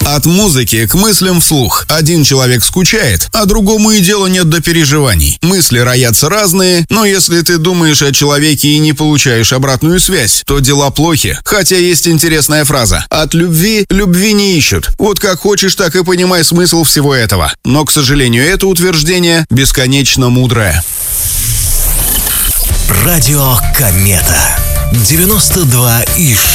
От музыки к мыслям вслух. Один человек скучает, а другому и дела нет до переживаний. Мысли роятся разные, но если ты думаешь о человеке и не получаешь обратную связь, то дела плохи. Хотя есть интересная фраза: от любви не ищут. Вот как хочешь, так и понимай смысл всего этого. Но, к сожалению, это утверждение бесконечно мудрое. Радио Комета 92,6.